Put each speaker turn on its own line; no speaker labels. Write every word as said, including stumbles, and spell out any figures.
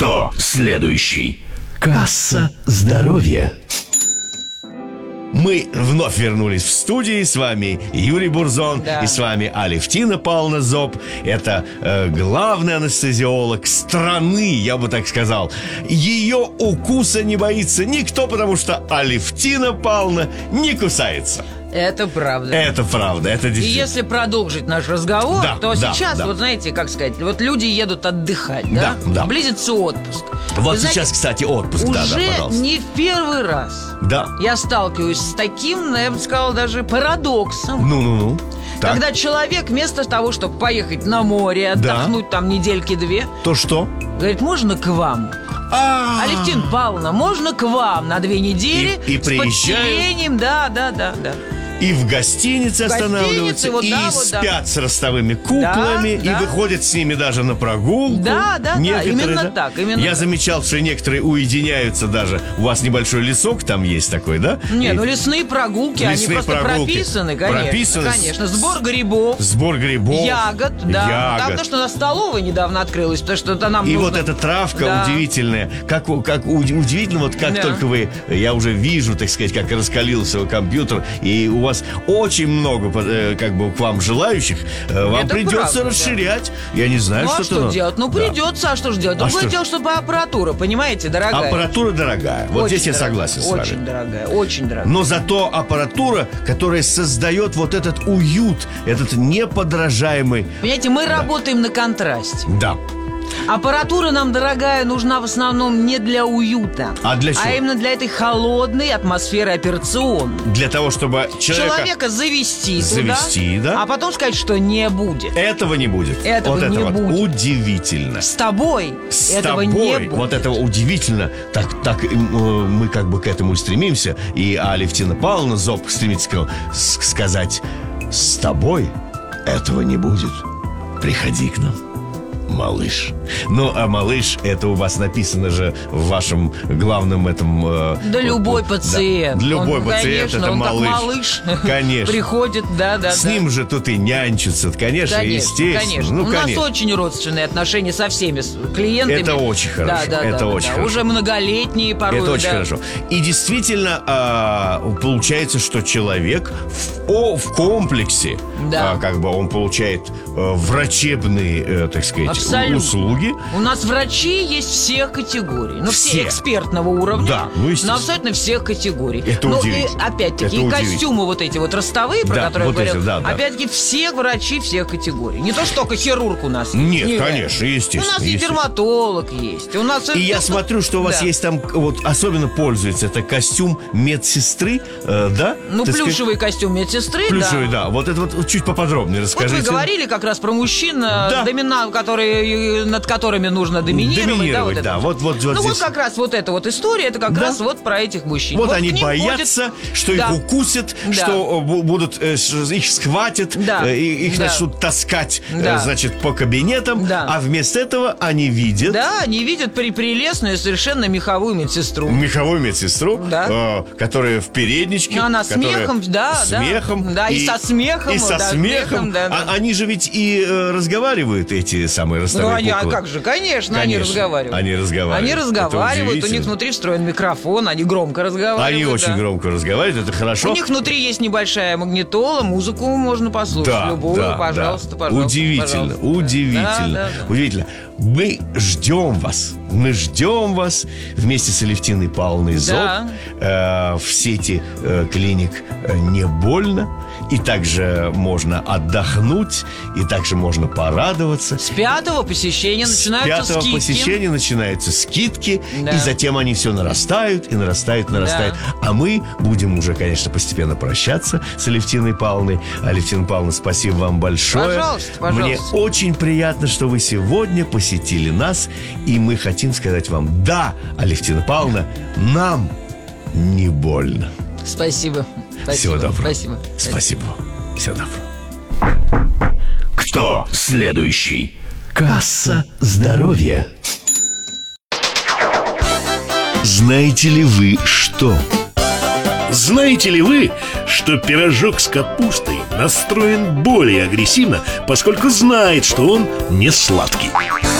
Кто следующий? Касса здоровья.
Мы вновь вернулись в студии. С вами Юрий Бурзон,
да.
И с вами Алевтина Павловна Зоб. Это э, главный анестезиолог страны, я бы так сказал. Ее укуса не боится никто, потому что Алевтина Павловна не кусается.
Это правда.
Это правда, это
И
действительно.
если продолжить наш разговор,
Да,
то
да,
сейчас,
да.
вот знаете, как сказать, вот люди едут отдыхать, да?
Да, да.
Близится отпуск.
Вот
Вы знаете,
сейчас, кстати, отпуск. Да,
уже
да, пожалуйста.
не в первый раз
Да.
я сталкиваюсь с таким, я бы сказала, даже парадоксом.
Ну-ну-ну. Так.
Когда человек вместо того, чтобы поехать на море, отдохнуть там недельки-две,
То что?
говорит, можно к вам?
А,
Алевтина Павловна, можно к вам на две недели
И- и
с
приезжают.
подселением? Да, да, да, да.
И в гостинице
В
останавливаются,
гостинице, вот
и
да, вот да.
спят с ростовыми куклами,
Да,
и
да.
выходят с ними даже на прогулку.
Да, да, да,
Некоторые,
именно так, именно
Я
так.
замечал, что некоторые уединяются даже. У вас небольшой лесок там есть такой, да?
Не,
И
ну лесные прогулки, они
Лесные
просто
прогулки.
прописаны, конечно.
Прописаны.
Конечно. Сбор грибов,
Сбор грибов.
ягод, да.
Ягод.
Там то, что на столовой недавно открылось, потому что это нам
И
нужно...
вот эта травка
Да.
удивительная. Как, у- как у- удивительно, вот как
Да.
только вы, я уже вижу, так сказать, как раскалился компьютер, и у вас очень много, э, как бы, к вам желающих, э, вам
Это
придется
правда, да.
расширять. Я не знаю,
Ну а
что
что делать? Ну
Да.
придется, а что же делать?
А
Другое
что ж?
дело, чтобы аппаратура, понимаете, дорогая.
Аппаратура дорогая. Вот
Очень
здесь я
дорогая,
согласен с вами.
Очень дорогая, очень дорогая.
Но зато аппаратура, которая создает вот этот уют, этот неподражаемый.
Понимаете, мы работаем на контрасте.
Да.
Аппаратура нам, дорогая, нужна в основном не для уюта,
А для чего?
а именно для этой холодной атмосферы операционной.
Для того, чтобы человека...
Человека завести,
Завести,
туда,
да.
а потом сказать, что не будет.
Этого не будет.
Этого
вот это
не
вот
будет.
удивительно.
С тобой
С
этого
тобой.
не будет.
Вот это удивительно. Так, так э, мы как бы к этому и стремимся. И Алевтина Павловна Зоб стремится к- с- сказать: с тобой этого не будет. Приходи к нам, малыш. Ну, а малыш, это у вас написано же в вашем главном этом... э,
Да любой
да,
пациент.
любой
Он,
пациент,
конечно,
это
он
малыш.
как малыш
Конечно.
приходит, да, да,
С
да.
ним же тут и нянчатся, конечно,
Конечно,
естественно.
конечно.
Ну,
У
конечно.
нас очень родственные отношения со всеми с- клиентами.
Это очень хорошо,
Да, да,
это
да,
очень
да.
хорошо.
Уже многолетние порой.
Это очень
да.
хорошо. И действительно, а, получается, что человек в, о, в комплексе,
Да.
а, как бы он получает а, врачебные, э, так сказать,
Абсолютно.
услуги.
У нас врачи есть всех категорий. Ну, все,
Все.
экспертного уровня.
Да, ну, естественно.
Но абсолютно всех категорий.
Это
ну,
удивительно.
и опять-таки,
Это
и
удивительно.
костюмы вот эти вот ростовые, про
Да,
которые
вот
я говорил.
эти, да, да.
Опять-таки, все врачи всех категорий. Не то, что только хирург у нас.
Нет, конечно,
У
естественно.
нас и
естественно.
дерматолог есть. У нас
И я смотрю, что у вас
Да.
есть там, вот особенно пользуется, это костюм медсестры, э, да?
Ну,
Так сказать,
плюшевый костюм медсестры,
Плюшевый,
да.
да. Вот это вот чуть поподробнее
Вот
расскажите.
вы говорили как раз про мужчин, да. домина... которые, над которыми нужно доминировать.
Доминировать,
вот
да.
это.
Вот, вот, вот
ну
здесь.
вот как раз вот эта вот история, это как
Да.
раз вот про этих мужчин.
Вот
к
они
ним
боятся,
ходит-
что
Да.
их укусят,
Да.
что э, бу- будут э, ш- их схватят,
Да.
э, и- их
Да.
начнут таскать, э,
Да.
значит, по кабинетам,
Да.
а вместо этого они видят
Да, они видят при прелестную совершенно меховую медсестру.
меховую медсестру,
Да.
э, которая в передничке,
Она
которая
смехом, да, да.
смехом,
Да, и со смехом,
и со
да,
смехом.
смехом, да, да.
А- они же ведь и э, разговаривают, эти самые
Ну,
ростовые
они, а
куклы.
как же, конечно, они
Конечно,
разговаривают.
они разговаривают.
Они
Это
разговаривают, у
удивительно.
них внутри встроен микрофон, они громко разговаривают.
Они очень
да.
громко разговаривают, это хорошо.
У них внутри есть небольшая магнитола, музыку можно послушать.
Да,
любую,
да,
пожалуйста,
да.
пожалуйста.
Удивительно,
пожалуйста.
удивительно,
Да, да, да.
удивительно. Мы ждем вас. Мы ждем вас вместе с Алевтиной Павловной Зоб
Да.
э, в сети э, клиник э, «Не больно». И также можно отдохнуть, и также можно порадоваться.
С пятого посещения
С
начинаются
пятого
скидки.
посещения начинаются скидки,
Да.
и затем они все нарастают, и нарастают, и нарастают. А мы будем уже, конечно, постепенно прощаться с Алевтиной Павловной. Алевтина Павловна, спасибо вам большое.
Пожалуйста, пожалуйста.
Мне очень приятно, что вы сегодня посетили нас, и мы хотим сказать вам: да, Алевтина Павловна, нам не больно.
Спасибо. Спасибо.
Всего доброго.
Спасибо.
Спасибо. Всего доброго.
Кто следующий? Касса здоровья. Знаете ли вы что?
Знаете ли вы, что пирожок с капустой настроен более агрессивно, поскольку знает, что он не сладкий?